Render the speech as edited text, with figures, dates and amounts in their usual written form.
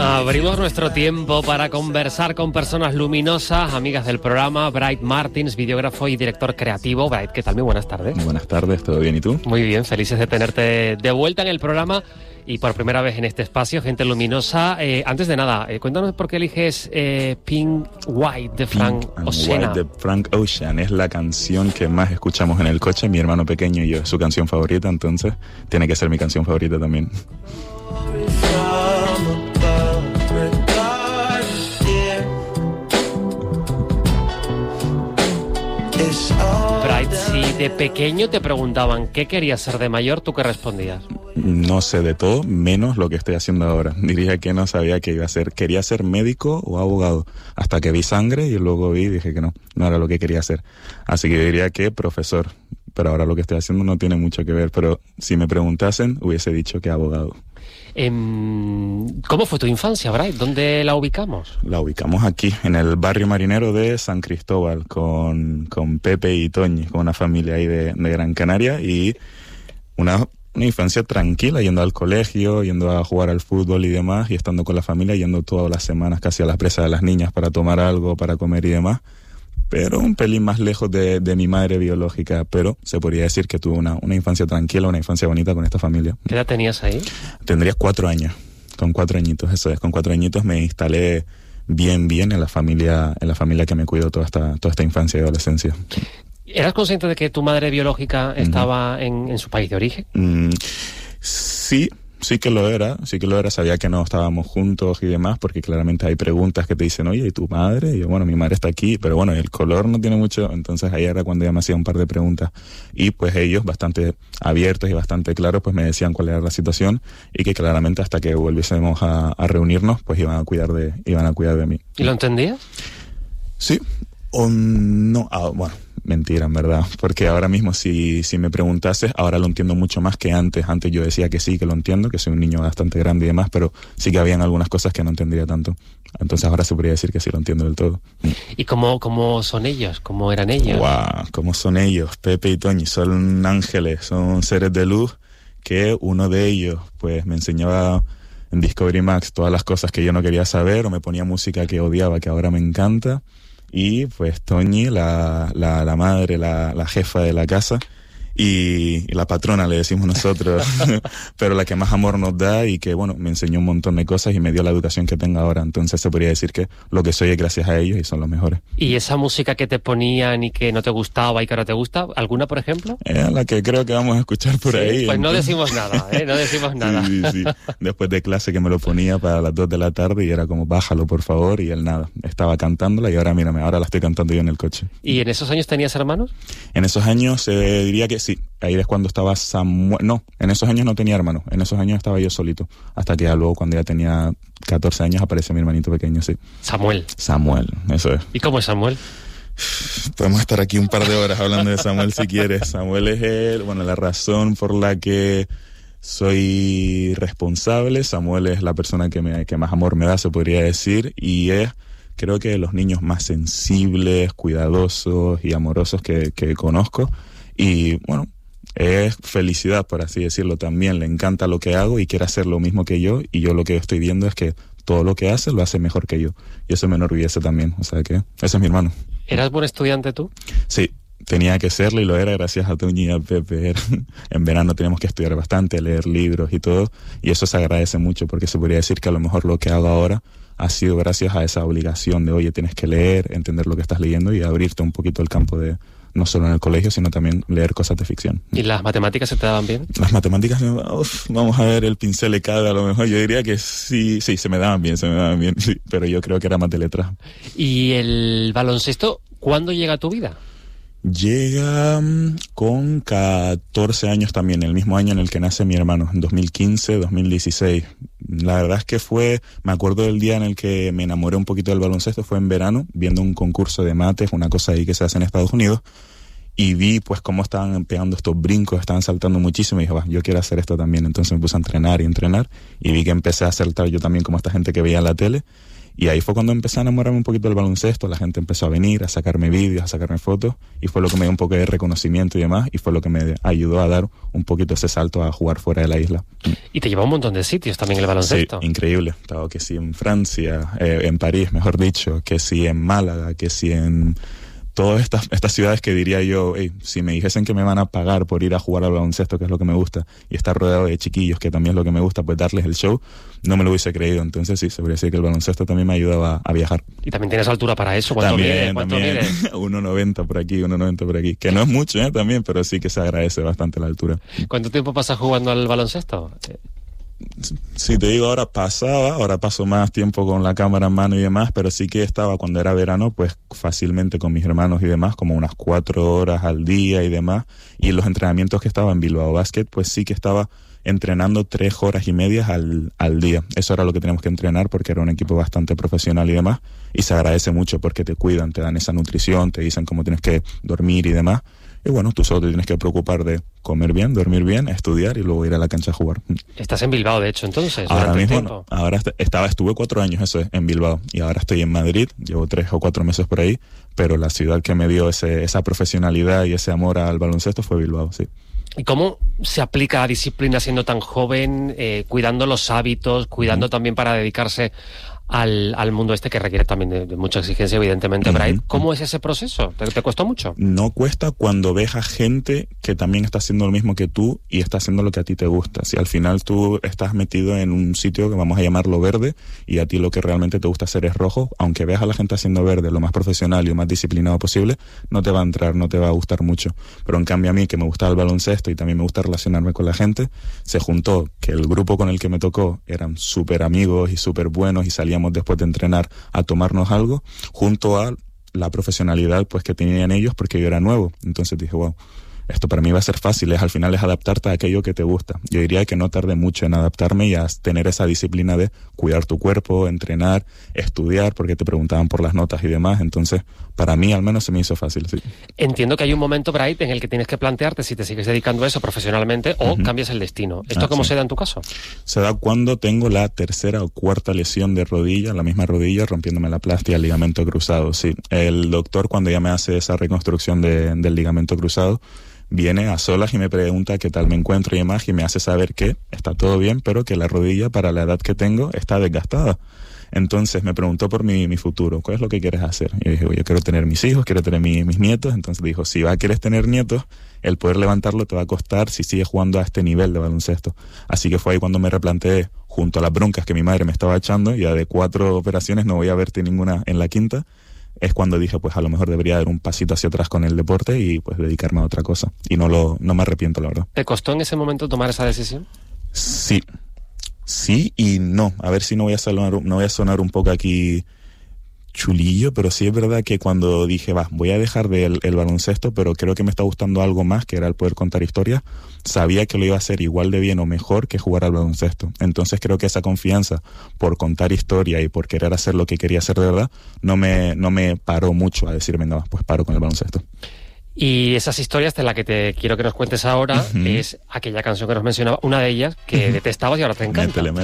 Abrimos nuestro tiempo para conversar con personas luminosas, amigas del programa. Bright Martins, videógrafo y director creativo. Bright, ¿qué tal? Muy buenas tardes. Buenas tardes, ¿todo bien? ¿Y tú? Muy bien, felices de tenerte de vuelta en el programa y por primera vez en este espacio, gente luminosa. Antes de nada, cuéntanos por qué eliges Pink White de Frank Ocean. White de Frank Ocean es la canción que más escuchamos en el coche. Mi hermano pequeño y yo, es su canción favorita, entonces tiene que ser mi canción favorita también. Bright, si de pequeño te preguntaban qué querías ser de mayor, ¿tú qué respondías? No sé de todo, menos lo que estoy haciendo ahora. Diría que no sabía qué iba a ser. Quería ser médico o abogado, hasta que vi sangre y luego vi y dije que no era lo que quería hacer. Así que diría que profesor, pero ahora lo que estoy haciendo no tiene mucho que ver. Pero si me preguntasen, hubiese dicho que abogado. ¿Cómo fue tu infancia, Bright? ¿Dónde la ubicamos? La ubicamos aquí, en el barrio marinero de San Cristóbal, con Pepe y Toñi, con una familia ahí de Gran Canaria, y una infancia tranquila, yendo al colegio, yendo a jugar al fútbol y demás, y estando con la familia, yendo todas las semanas casi a las presas de las niñas para tomar algo, para comer y demás. Pero un pelín más lejos de mi madre biológica, pero se podría decir que tuve una infancia tranquila, una infancia bonita con esta familia. ¿Qué edad tenías ahí? Tendría 4 años, con 4 añitos, eso es. Con 4 añitos me instalé bien en la familia que me cuidó toda esta infancia y adolescencia. ¿Eras consciente de que tu madre biológica estaba en su país de origen? Sí que lo era, sabía que no estábamos juntos y demás, porque claramente hay preguntas que te dicen, oye, ¿y tu madre? Y yo, bueno, mi madre está aquí, pero bueno, el color no tiene mucho, entonces ahí era cuando ella me hacía un par de preguntas, y pues ellos, bastante abiertos y bastante claros, pues me decían cuál era la situación, y que claramente hasta que volviésemos a reunirnos, pues iban a cuidar de mí. ¿Y lo entendías? Sí, o no, bueno, mentira, en verdad, porque ahora mismo si me preguntases, ahora lo entiendo mucho más que antes. Antes yo decía que sí, que lo entiendo, que soy un niño bastante grande y demás, pero sí que habían algunas cosas que no entendía tanto. Entonces ahora se podría decir que sí lo entiendo del todo. ¿Y cómo son ellos? ¿Cómo eran ellos? ¡Guau! ¿Cómo son ellos? Pepe y Toñi son ángeles, son seres de luz, que uno de ellos pues me enseñaba en Discovery Max todas las cosas que yo no quería saber, o me ponía música que odiaba, que ahora me encanta. Y pues Toñi, la madre, la jefa de la casa, y la patrona le decimos nosotros, pero la que más amor nos da y que, bueno, me enseñó un montón de cosas y me dio la educación que tengo ahora. Entonces se podría decir que lo que soy es gracias a ellos y son los mejores. ¿Y esa música que te ponían y que no te gustaba y que ahora te gusta, alguna, por ejemplo? La que creo que vamos a escuchar por ahí. Pues entonces... no decimos nada, no decimos nada. Sí. Después de clase que me lo ponía para las 2 de la tarde y era como, bájalo por favor, y él nada, estaba cantándola y ahora mírame, ahora la estoy cantando yo en el coche. ¿Y en esos años tenías hermanos? En esos años diría que sí. Ahí es cuando estaba Samuel. No, en esos años no tenía hermanos. En esos años estaba yo solito. Hasta que ya luego, cuando ya tenía 14 años, apareció mi hermanito pequeño, sí. Samuel, eso es. ¿Y cómo es Samuel? Podemos estar aquí un par de horas hablando de Samuel si quieres. Samuel es la razón por la que soy responsable. Samuel es la persona que más amor me da, se podría decir. Y es, creo que, de los niños más sensibles, cuidadosos y amorosos que conozco. Y bueno, es felicidad, por así decirlo, también. Le encanta lo que hago y quiere hacer lo mismo que yo, y yo lo que estoy viendo es que todo lo que hace lo hace mejor que yo, y eso me enorgullece también. O sea que ese es mi hermano. ¿Eras buen estudiante tú? Sí, tenía que serlo y lo era gracias a Toñi y a Pepe. En verano teníamos que estudiar bastante, leer libros y todo, y eso se agradece mucho, porque se podría decir que a lo mejor lo que hago ahora ha sido gracias a esa obligación de, oye, tienes que leer, entender lo que estás leyendo y abrirte un poquito el campo de, no solo en el colegio, sino también leer cosas de ficción. ¿Y las matemáticas se te daban bien? Las matemáticas, vamos a ver, el pincel le cabe a lo mejor. Yo diría que sí, se me daban bien, sí, pero yo creo que era más de letras. ¿Y el baloncesto, cuándo llega a tu vida? Llega con 14 años también, el mismo año en el que nace mi hermano, en 2015, 2016. La verdad es que me acuerdo del día en el que me enamoré un poquito del baloncesto, fue en verano, viendo un concurso de mates, una cosa ahí que se hace en Estados Unidos, y vi pues cómo estaban pegando estos brincos, estaban saltando muchísimo, y dije, yo quiero hacer esto también. Entonces me puse a entrenar, y vi que empecé a saltar yo también como esta gente que veía en la tele, Y ahí fue cuando empecé a enamorarme un poquito del baloncesto, la gente empezó a venir, a sacarme vídeos, a sacarme fotos, y fue lo que me dio un poco de reconocimiento y demás, y fue lo que me ayudó a dar un poquito ese salto a jugar fuera de la isla. Y te lleva a un montón de sitios también el baloncesto. Sí, increíble. Estaba que sí en Francia, en París, mejor dicho, que sí en Málaga, que sí en todas estas ciudades que diría yo, si me dijesen que me van a pagar por ir a jugar al baloncesto, que es lo que me gusta, y estar rodeado de chiquillos, que también es lo que me gusta, pues darles el show, no me lo hubiese creído. Entonces sí, se podría decir que el baloncesto también me ayudaba a viajar. Y también tienes altura para eso. ¿Cuánto también, mides? 1,90 por aquí, 1,90 por aquí. Que no es mucho, también, pero sí que se agradece bastante la altura. ¿Cuánto tiempo pasas jugando al baloncesto? Si te digo, ahora paso más tiempo con la cámara en mano y demás, pero sí que estaba cuando era verano, pues fácilmente con mis hermanos y demás, como unas 4 horas al día y demás. Y en los entrenamientos que estaba en Bilbao Basket, pues sí que estaba entrenando 3 horas y media al día. Eso era lo que teníamos que entrenar porque era un equipo bastante profesional y demás. Y se agradece mucho porque te cuidan, te dan esa nutrición, te dicen cómo tienes que dormir y demás. Y bueno, tú solo te tienes que preocupar de comer bien, dormir bien, estudiar y luego ir a la cancha a jugar. ¿Estás en Bilbao, de hecho, entonces? Ahora mismo no. Ahora estuve 4 años, eso es, en Bilbao. Y ahora estoy en Madrid, llevo 3 o 4 meses por ahí. Pero la ciudad que me dio esa profesionalidad y ese amor al baloncesto fue Bilbao, sí. ¿Y cómo se aplica la disciplina siendo tan joven, cuidando los hábitos, cuidando también para dedicarse al mundo que requiere también de mucha exigencia, evidentemente, Bright? ¿Cómo es ese proceso? ¿Te costó mucho? No cuesta cuando ves a gente que también está haciendo lo mismo que tú y está haciendo lo que a ti te gusta. Si al final tú estás metido en un sitio que vamos a llamarlo verde y a ti lo que realmente te gusta hacer es rojo, aunque veas a la gente haciendo verde lo más profesional y lo más disciplinado posible, no te va a entrar, no te va a gustar mucho. Pero en cambio a mí, que me gusta el baloncesto y también me gusta relacionarme con la gente, se juntó que el grupo con el que me tocó eran súper amigos y súper buenos y salíamos después de entrenar a tomarnos algo, junto a la profesionalidad pues que tenían ellos porque yo era nuevo. Entonces dije, wow, esto para mí va a ser fácil, al final es adaptarte a aquello que te gusta. Yo diría que no tardé mucho en adaptarme y a tener esa disciplina de cuidar tu cuerpo, entrenar, estudiar, porque te preguntaban por las notas y demás. Entonces, para mí al menos se me hizo fácil, sí. Entiendo que hay un momento, Bright, en el que tienes que plantearte si te sigues dedicando a eso profesionalmente o cambias el destino. ¿Esto cómo se da en tu caso? Se da cuando tengo la 3ª o 4ª lesión de rodilla, la misma rodilla, rompiéndome la plástica, el ligamento cruzado, sí. El doctor, cuando ya me hace esa reconstrucción del ligamento cruzado, viene a solas y me pregunta qué tal me encuentro y demás, y me hace saber que está todo bien, pero que la rodilla, para la edad que tengo, está desgastada. Entonces me preguntó por mi futuro, ¿cuál es lo que quieres hacer? Y yo dije, yo quiero tener mis hijos, quiero tener mis nietos. Entonces dijo, si quieres tener nietos, el poder levantarlo te va a costar si sigues jugando a este nivel de baloncesto. Así que fue ahí cuando me replanteé, junto a las broncas que mi madre me estaba echando, ya de 4 operaciones no voy a verte ninguna en la 5ª, es cuando dije, pues a lo mejor debería dar un pasito hacia atrás con el deporte y pues dedicarme a otra cosa. Y no me arrepiento, la verdad. ¿Te costó en ese momento tomar esa decisión? Sí. Sí y no. A ver si no voy a sonar un poco aquí chulillo, pero sí es verdad que cuando dije, voy a dejar el baloncesto, pero creo que me está gustando algo más, que era el poder contar historias, sabía que lo iba a hacer igual de bien o mejor que jugar al baloncesto. Entonces creo que esa confianza por contar historia y por querer hacer lo que quería hacer de verdad, no me paró mucho a decirme, no, pues paro con el baloncesto. Y esas historias de la que te quiero que nos cuentes ahora es aquella canción que nos mencionaba, una de ellas que detestabas y ahora te encanta.